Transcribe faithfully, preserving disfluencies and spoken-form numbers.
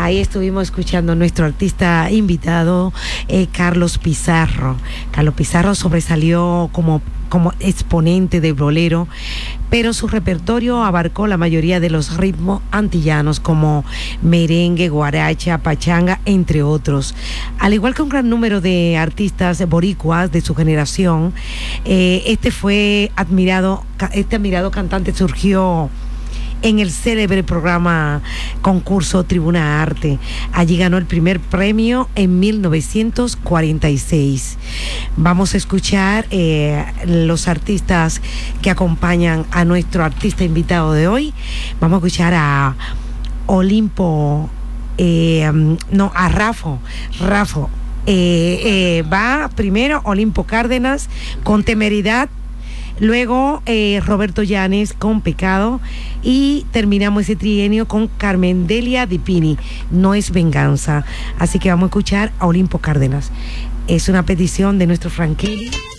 Ahí estuvimos escuchando a nuestro artista invitado, eh, Carlos Pizarro. Carlos Pizarro sobresalió como, como exponente de bolero, pero su repertorio abarcó la mayoría de los ritmos antillanos como merengue, guaracha, pachanga, entre otros. Al igual que un gran número de artistas boricuas de su generación, eh, este fue admirado, este admirado cantante surgió en el célebre programa concurso Tribuna Arte. Allí ganó el primer premio en mil novecientos cuarenta y seis. Vamos a escuchar eh, los artistas que acompañan a nuestro artista invitado de hoy. Vamos a escuchar a Olimpo, eh, no, a Rafo, Rafo. Eh, eh, va primero Olimpo Cárdenas con Temeridad. Luego eh, Roberto Llanes con Pecado y terminamos ese trienio con Carmen Delia Di Pini, No es venganza. Así que vamos a escuchar a Olimpo Cárdenas. Es una petición de nuestro Frankelly.